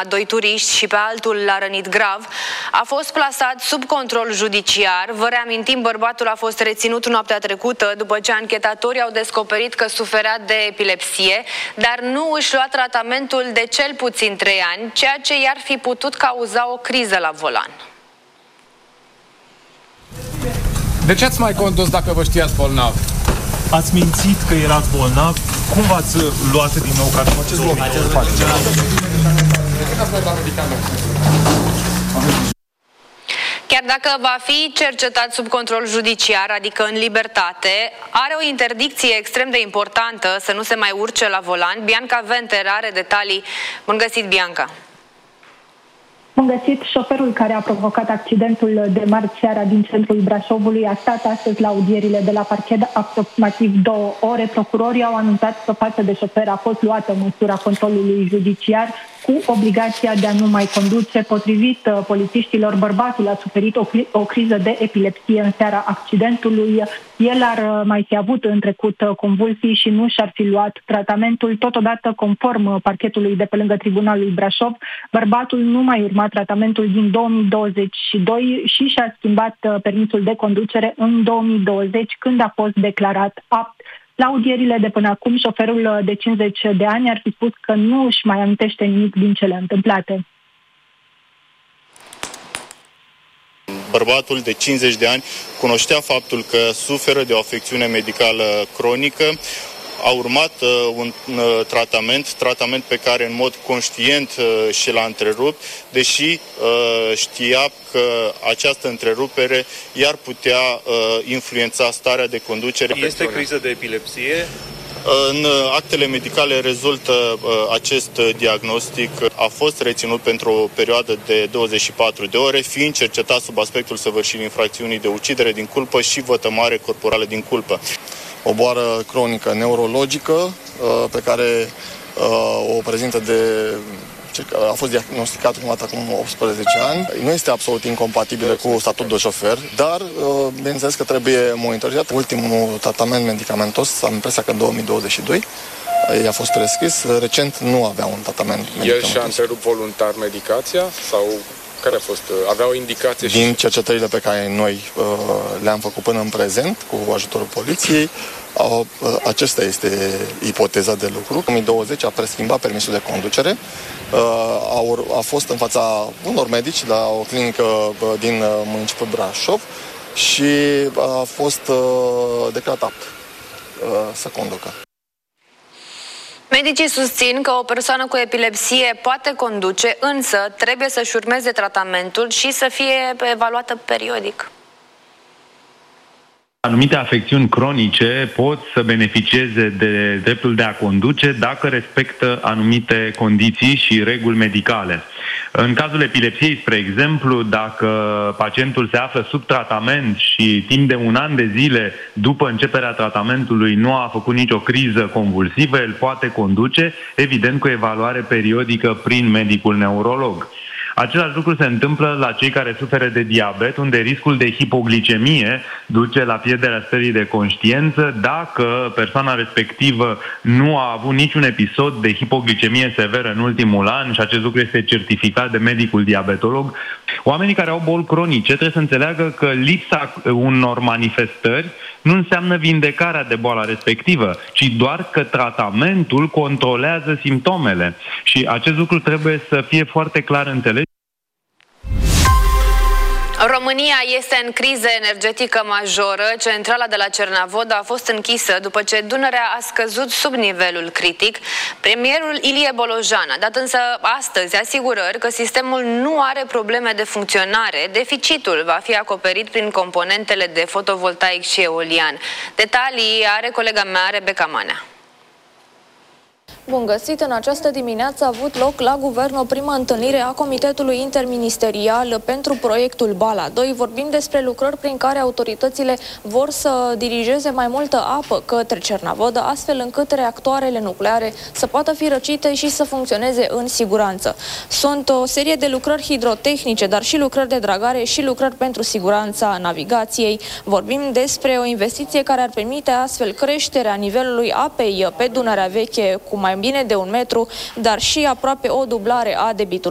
a 2 turiști și pe altul l-a rănit grav, a fost plasat sub control judiciar. Vă reamintim, bărbatul a fost reținut noaptea trecută după ce anchetatorii au descoperit că suferea de epilepsie, dar nu își lua tratamentul de cel puțin 3 ani, ceea ce i-ar fi putut cauza o criză la volan. De ce ați mai condus dacă vă știați bolnav? Ați mințit că erați bolnav? Cum v-ați luat din nou ca Chiar dacă va fi cercetat sub control judiciar, adică în libertate, are o interdicție extrem de importantă să nu se mai urce la volan. Bianca Venter are detalii. Bun găsit, Bianca! Bun găsit, șoferul care a provocat accidentul de marți seara din centrul Brașovului a stat astăzi la audierile de la parchet aproximativ 2 ore. Procurorii au anunțat că față de șofer a fost luată măsura controlului judiciar cu obligația de a nu mai conduce. Potrivit polițiștilor, bărbatul a suferit o criză de epilepsie în seara accidentului. El ar mai fi avut în trecut convulsii și nu și-ar fi luat tratamentul. Totodată, conform parchetului de pe lângă Tribunalul Brașov, bărbatul nu mai urma tratamentul din 2022 și și-a schimbat permisul de conducere în 2020, când a fost declarat apt. La audierile de până acum, șoferul de 50 de ani ar fi spus că nu își mai amintește nimic din cele întâmplate. Bărbatul de 50 de ani cunoștea faptul că suferă de o afecțiune medicală cronică. A urmat un tratament pe care în mod conștient și l-a întrerupt, deși știa că această întrerupere i-ar putea influența starea de conducere. Este criză de epilepsie? În actele medicale rezultă acest diagnostic. A fost reținut pentru o perioadă de 24 de ore, fiind cercetat sub aspectul săvârșirii infracțiunii de ucidere din culpă și vătămare corporală din culpă. O boală cronică neurologică pe care o prezintă a fost diagnosticată acum 18 ani. Nu este absolut incompatibilă cu statutul de șofer, dar bineînțeles că trebuie monitorizat. Ultimul tratament medicamentos, am impresia că în 2022, i-a fost prescris. Recent nu avea un tratament medicamentos. El și-a întrerupt voluntar medicația sau care a fost? Avea o indicație? Din cercetările pe care noi le-am făcut până în prezent, cu ajutorul poliției, acesta este ipoteza de lucru. În 2020 a preschimbat permisul de conducere, a fost în fața unor medici la o clinică din municipiul Brașov și a fost declarat apt să conducă. Medicii susțin că o persoană cu epilepsie poate conduce, însă trebuie să-și urmeze tratamentul și să fie evaluată periodic. Anumite afecțiuni cronice pot să beneficieze de dreptul de a conduce dacă respectă anumite condiții și reguli medicale. În cazul epilepsiei, spre exemplu, dacă pacientul se află sub tratament și timp de 1 an de zile după începerea tratamentului nu a făcut nicio criză convulsivă, el poate conduce, evident cu evaluare periodică prin medicul neurolog. Același lucru se întâmplă la cei care suferă de diabet, unde riscul de hipoglicemie duce la pierderea stării de conștiință dacă persoana respectivă nu a avut niciun episod de hipoglicemie severă în ultimul an și acest lucru este certificat de medicul diabetolog. Oamenii care au boli cronice trebuie să înțeleagă că lipsa unor manifestări nu înseamnă vindecarea de boala respectivă, ci doar că tratamentul controlează simptomele. Și acest lucru trebuie să fie foarte clar înțeles. România este în criză energetică majoră. Centrala de la Cernavodă a fost închisă după ce Dunărea a scăzut sub nivelul critic. Premierul Ilie Bolojan a dat însă astăzi asigurări că sistemul nu are probleme de funcționare. Deficitul va fi acoperit prin componentele de fotovoltaic și eolian. Detalii are colega mea, Rebecca Manea. Bun găsit! În această dimineață a avut loc la Guvern o primă întâlnire a Comitetului Interministerial pentru proiectul Bala 2. Vorbim despre lucrări prin care autoritățile vor să dirigeze mai multă apă către Cernavodă, astfel încât reactoarele nucleare să poată fi răcite și să funcționeze în siguranță. Sunt o serie de lucrări hidrotehnice, dar și lucrări de dragare și lucrări pentru siguranța navigației. Vorbim despre o investiție care ar permite astfel creșterea nivelului apei pe Dunărea Veche cu mai bine de 1 metru, dar și aproape o dublare a debitului.